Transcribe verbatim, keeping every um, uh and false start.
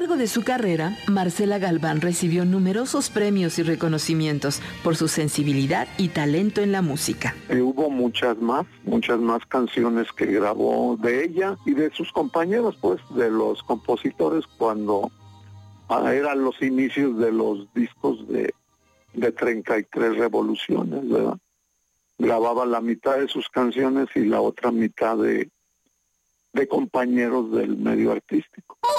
largo de su carrera, Marcela Galván recibió numerosos premios y reconocimientos por su sensibilidad y talento en la música. Eh, hubo muchas más, muchas más canciones que grabó de ella y de sus compañeros, pues, de los compositores cuando ah, eran los inicios de los discos de, de treinta y tres revoluciones, ¿verdad? Grababa la mitad de sus canciones y la otra mitad de, de compañeros del medio artístico.